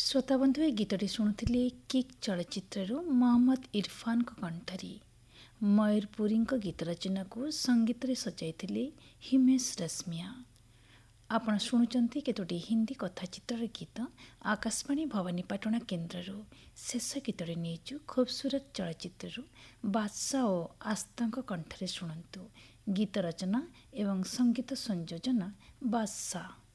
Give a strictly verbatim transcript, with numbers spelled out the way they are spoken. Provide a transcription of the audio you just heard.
ଶ୍ରୋତାବନ୍ଧୁ ଏ ଗୀତଟି ଶୁଣୁଥିଲି କିକ୍ ଚଳଚ୍ଚିତ୍ରରୁ ମହମ୍ମଦ ଇରଫାନଙ୍କ କଣ୍ଠରେ। ମୟୂରପୁରୀଙ୍କ ଗୀତ ରଚନାକୁ ସଙ୍ଗୀତରେ ସଜାଇଥିଲେ ହିମେଶ ରେଶମିଆ। ଆପଣ ଶୁଣୁଛନ୍ତି କେତୋଟି ହିନ୍ଦୀ କଥାଚିତ୍ରର ଗୀତ ଆକାଶବାଣୀ ଭବାନୀପାଟଣା କେନ୍ଦ୍ରରୁ। ଶେଷ ଗୀତଟି ନେଇଛୁ ଖୁବସୁରତ ଚଳଚ୍ଚିତ୍ରରୁ ବାଦଶାହ ଓ ଆସ୍ଥାଙ୍କ କଣ୍ଠରେ। ଶୁଣନ୍ତୁ ଗୀତ ରଚନା ଏବଂ ସଙ୍ଗୀତ ସଂଯୋଜନା ବାଦଶାହ।